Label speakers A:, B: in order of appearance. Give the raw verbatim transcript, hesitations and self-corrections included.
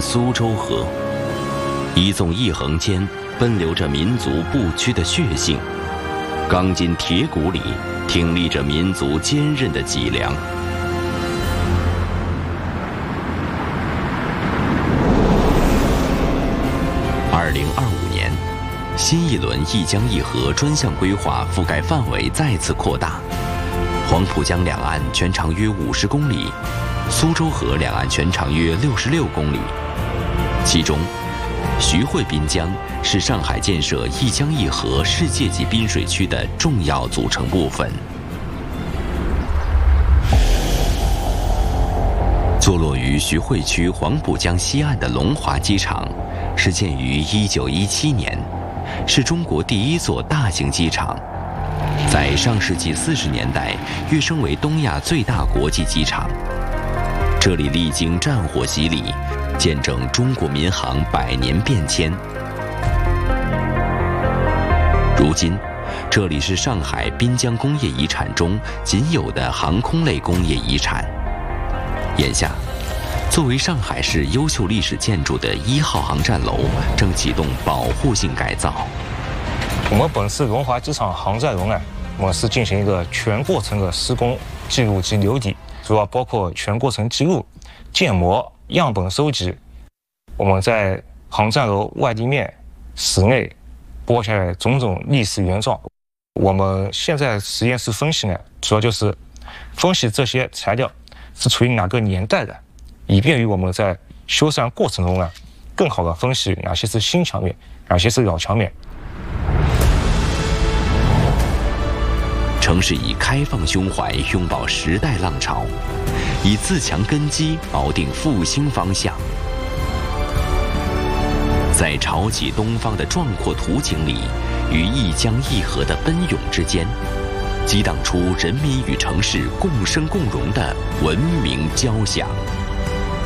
A: 苏州河，一纵一横间奔流着民族不屈的血性，钢筋铁骨里挺立着民族坚韧的脊梁。二零二五年，新一轮一江一河专项规划覆盖范围再次扩大，黄浦江两岸全长约五十公里，苏州河两岸全长约六十六公里。其中，徐汇滨江是上海建设一江一河世界级滨水区的重要组成部分。坐落于徐汇区黄浦江西岸的龙华机场，是建于一九一七年，是中国第一座大型机场。在上世纪四十年代跃升为东亚最大国际机场。这里历经战火洗礼，见证中国民航百年变迁。如今，这里是上海滨江工业遗产中仅有的航空类工业遗产。眼下，作为上海市优秀历史建筑的一号航站楼正启动保护性改造。
B: 我们本次龙华机场航站楼呢，我们是进行一个全过程的施工记录及留底，主要包括全过程记录、建模、样本收集。我们在航站楼外立面、室内剥下来种种历史原状。我们现在实验室分析呢，主要就是分析这些材料是处于哪个年代的，以便于我们在修缮过程中呢，更好的分析哪些是新墙面，哪些是老墙面。
A: 城市以开放胸怀拥抱时代浪潮，以自强根基锚定复兴方向。在潮起东方的壮阔图景里，与一江一河的奔涌之间，激荡出人民与城市共生共荣的文明交响。